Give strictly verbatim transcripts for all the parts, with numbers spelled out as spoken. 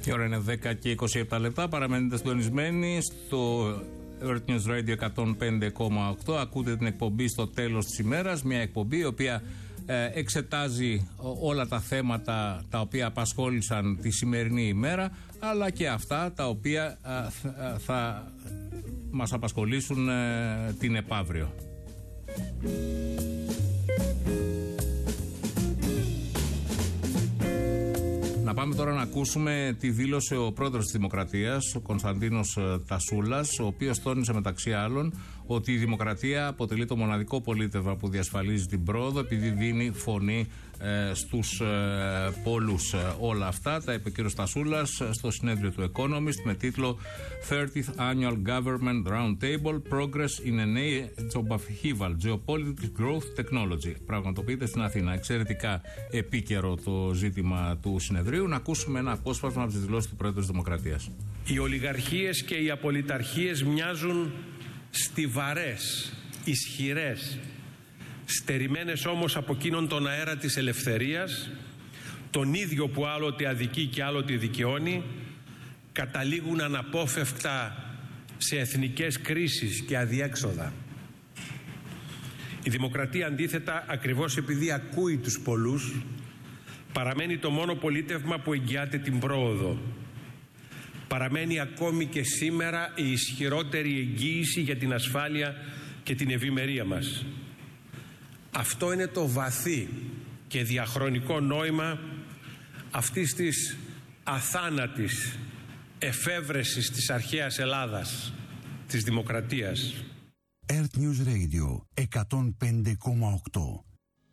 Η ώρα είναι δέκα και είκοσι επτά λεπτά. Παραμένετε συντονισμένοι στο Earth News Radio εκατόν πέντε κόμμα οκτώ. Ακούτε την εκπομπή στο τέλος της ημέρας. Μια εκπομπή η οποία ε, εξετάζει όλα τα θέματα τα οποία απασχόλησαν τη σημερινή ημέρα, αλλά και αυτά τα οποία ε, θα μας απασχολήσουν ε, την επαύριο. Να πάμε τώρα να ακούσουμε τι δήλωσε ο πρόεδρος της Δημοκρατίας, ο Κωνσταντίνος Τασούλας, ο οποίος τόνισε μεταξύ άλλων ότι η Δημοκρατία αποτελεί το μοναδικό πολίτευμα που διασφαλίζει την πρόοδο επειδή δίνει φωνή ε, στους ε, πολλούς. Όλα αυτά τα είπε ο κ. Τασούλας στο συνέδριο του Economist με τίτλο thirtieth Annual Government Roundtable Progress in an Age of Upheaval Geopolitics Growth Technology. Πραγματοποιείται στην Αθήνα. Εξαιρετικά επίκαιρο το ζήτημα του συνεδρίου. Να ακούσουμε ένα απόσπασμα από τις δηλώσεις του Πρόεδρου της Δημοκρατίας. Οι ολιγαρχίες και οι απολυταρχίες μοιάζουν στιβαρές, ισχυρές, στερημένες όμως από εκείνον τον αέρα της ελευθερίας, τον ίδιο που άλλοτε αδικεί και άλλοτε δικαιώνει, καταλήγουν αναπόφευκτα σε εθνικές κρίσεις και αδιέξοδα. Η Δημοκρατία αντίθετα, ακριβώς επειδή ακούει τους πολλούς, παραμένει το μόνο πολίτευμα που εγγυάται την πρόοδο. Παραμένει ακόμη και σήμερα η ισχυρότερη εγγύηση για την ασφάλεια και την ευημερία μας. Αυτό είναι το βαθύ και διαχρονικό νόημα αυτής της αθάνατης εφεύρεσης της αρχαίας Ελλάδας, της δημοκρατίας. Earth News Radio εκατόν πέντε κόμμα οκτώ.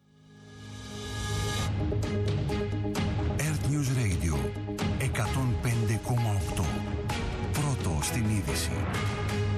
Earth News Radio εκατόν πέντε κόμμα οκτώ. Πρώτο στην είδηση.